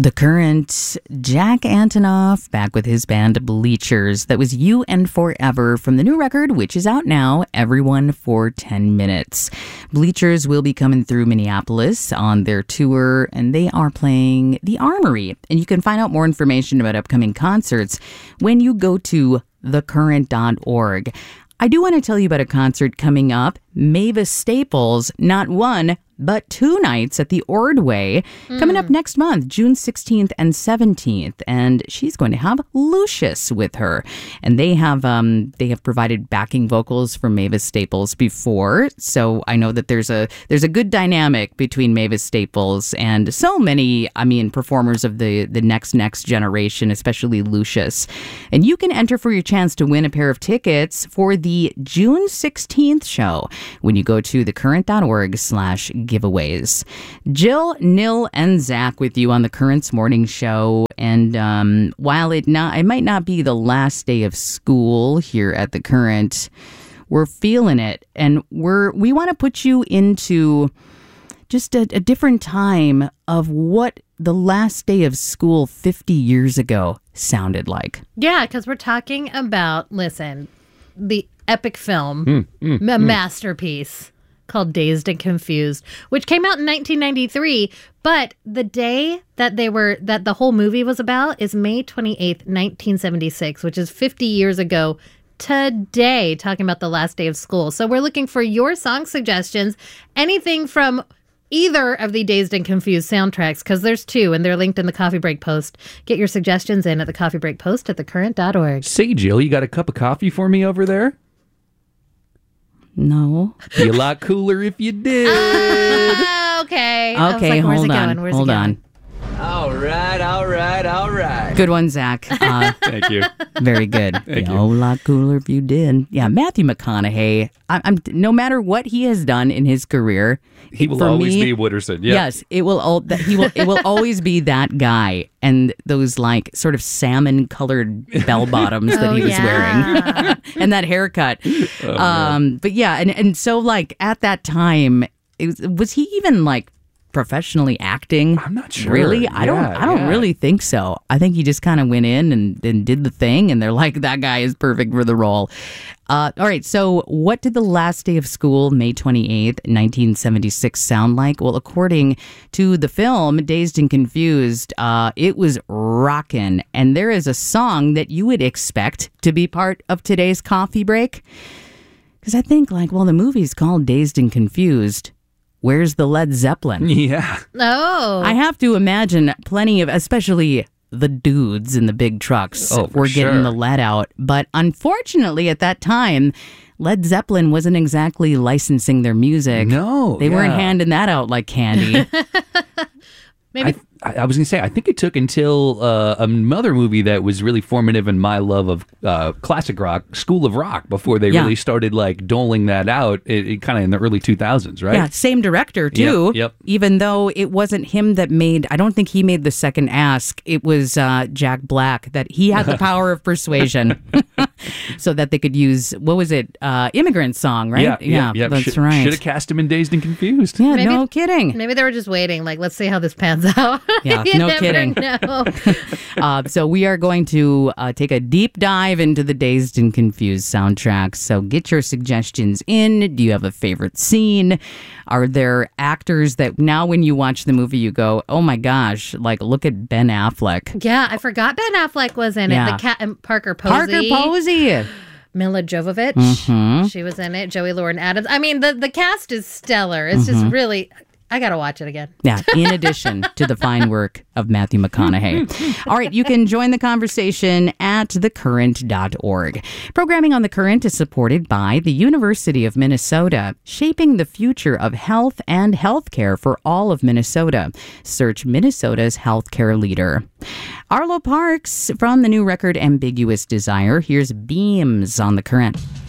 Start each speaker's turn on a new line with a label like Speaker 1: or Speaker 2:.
Speaker 1: The Current, Jack Antonoff, back with his band Bleachers. That was You and Forever from the new record, which is out now, Everyone for 10 Minutes. Bleachers will be coming through Minneapolis on their tour, and they are playing the Armory. And you can find out more information about upcoming concerts when you go to thecurrent.org. I do want to tell you about a concert coming up. Mavis Staples, not one, but 2 nights at the Ordway, coming up next month, June 16th and 17th. And she's going to have Lucius with her. And they have provided backing vocals for Mavis Staples before. So I know that there's a good dynamic between Mavis Staples and so many, performers of the next generation, especially Lucius. And you can enter for your chance to win a pair of tickets for the June 16th show when you go to thecurrent.org/giveaways. Jill, Nil, and Zach with you on the Current's morning show. And while it might not be the last day of school here at the Current, we're feeling it, and we want to put you into just a different time of what the last day of school 50 years ago sounded like.
Speaker 2: Yeah, because we're talking about, the epic film, a masterpiece called Dazed and Confused, which came out in 1993. But the day that the whole movie was about is May 28th, 1976, which is 50 years ago today, talking about the last day of school. So we're looking for your song suggestions, anything from either of the Dazed and Confused soundtracks, because there's 2, and they're linked in the Coffee Break Post. Get your suggestions in at the Coffee Break Post at thecurrent.org.
Speaker 3: Say, Jill, you got a cup of coffee for me over there?
Speaker 1: No.
Speaker 3: Be a lot cooler if you did.
Speaker 2: Okay.
Speaker 1: Okay, hold on.
Speaker 4: All right.
Speaker 1: Good one, Zach.
Speaker 3: Thank you.
Speaker 1: Very good.
Speaker 3: Thank you.
Speaker 1: A lot cooler if you did. Yeah, Matthew McConaughey. I'm no matter what he has done in his career,
Speaker 3: He will always be Wooderson. Yeah.
Speaker 1: Yes, it will always be that guy, and those sort of salmon colored bell bottoms that he was wearing, and that haircut. But yeah, and so at that time, was he even professionally acting?
Speaker 3: I'm not sure.
Speaker 1: Really? I don't really think so. I think he just kind of went in and did the thing, and they're like, that guy is perfect for the role. All right, so what did the last day of school, May 28th, 1976, sound like? Well, according to the film, Dazed and Confused, it was rockin'. And there is a song that you would expect to be part of today's coffee break. Because I think, the movie's called Dazed and Confused. Where's the Led Zeppelin?
Speaker 3: Yeah.
Speaker 2: Oh.
Speaker 1: I have to imagine plenty of, especially the dudes in the big trucks, were getting the lead out. But unfortunately, at that time, Led Zeppelin wasn't exactly licensing their music.
Speaker 3: No.
Speaker 1: They weren't handing that out like candy.
Speaker 2: Maybe.
Speaker 3: I was going to say, I think it took until another movie that was really formative in my love of classic rock, School of Rock, before they really started doling that out, it kind of in the early 2000s, right?
Speaker 1: Yeah, same director, too.
Speaker 3: Yep.
Speaker 1: Even though it wasn't him that I don't think he made the second Ask. It was Jack Black, that he had the power of persuasion so that they could use, what was it, Immigrant Song, right?
Speaker 3: Yeah,
Speaker 1: that's right.
Speaker 3: Should have cast him in Dazed and Confused.
Speaker 1: Yeah, no kidding.
Speaker 2: Maybe they were just waiting, let's see how this pans out.
Speaker 1: Yeah,
Speaker 2: You
Speaker 1: no
Speaker 2: never
Speaker 1: kidding.
Speaker 2: know.
Speaker 1: So we are going to take a deep dive into the Dazed and Confused soundtracks. So get your suggestions in. Do you have a favorite scene? Are there actors that now when you watch the movie you go, oh my gosh, look at Ben Affleck.
Speaker 2: Yeah, I forgot Ben Affleck was in it. The cat and Parker Posey.
Speaker 1: Parker Posey.
Speaker 2: Mila Jovovich. She was in it. Joey Lauren Adams. The cast is stellar. It's just really... I got to watch it again.
Speaker 1: Yeah, in addition to the fine work of Matthew McConaughey. All right, you can join the conversation at thecurrent.org. Programming on The Current is supported by the University of Minnesota, shaping the future of health and healthcare for all of Minnesota. Search Minnesota's healthcare leader. Arlo Parks from the new record Ambiguous Desire. Here's Beams on The Current.